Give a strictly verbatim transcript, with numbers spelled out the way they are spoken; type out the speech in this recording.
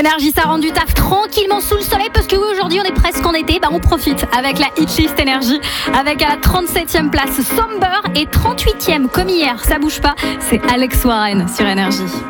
Énergie, ça rend du taf tranquillement sous le soleil parce que oui, aujourd'hui on est presque en été, bah on profite avec la Hitlist Énergie, avec à la trente-septième place Somber et trente-huitième comme hier, ça bouge pas, c'est Alex Warren sur Énergie.